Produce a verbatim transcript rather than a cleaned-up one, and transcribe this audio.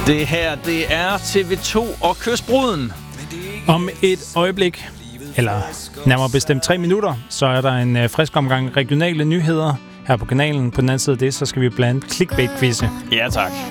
Det her, det er T V to og Kysbruden. Om et øjeblik, eller nærmere bestemt tre minutter, så er der en øh, frisk omgang regionale nyheder her på kanalen. På den anden side af det, så skal vi blandt clickbait-quizze. Ja, tak.